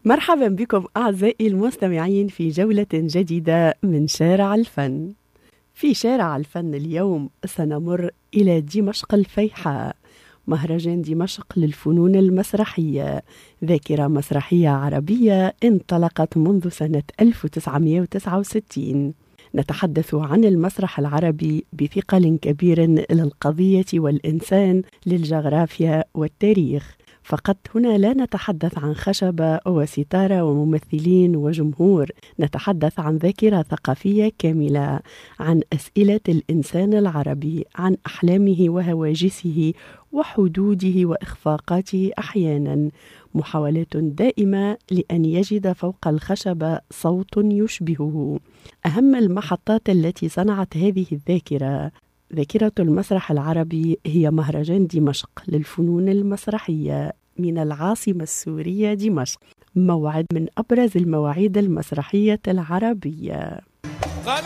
مرحبا بكم أعزائي المستمعين في جولة جديدة من شارع الفن. في شارع الفن اليوم سنمر إلى دمشق الفيحاء، مهرجان دمشق للفنون المسرحية، ذاكرة مسرحية عربية انطلقت منذ سنة 1969. نتحدث عن المسرح العربي بثقل كبير للقضية والإنسان، للجغرافيا والتاريخ. فقط هنا لا نتحدث عن خشبة وستارة وممثلين وجمهور، نتحدث عن ذاكرة ثقافية كاملة، عن أسئلة الإنسان العربي، عن أحلامه وهواجسه وحدوده وإخفاقاته أحيانا، محاولات دائمة لأن يجد فوق الخشبة صوت يشبهه. أهم المحطات التي صنعت هذه الذاكرة، ذاكرة المسرح العربي، هي مهرجان دمشق للفنون المسرحية من العاصمة السورية دمشق، موعد من أبرز المواعيد المسرحية العربية.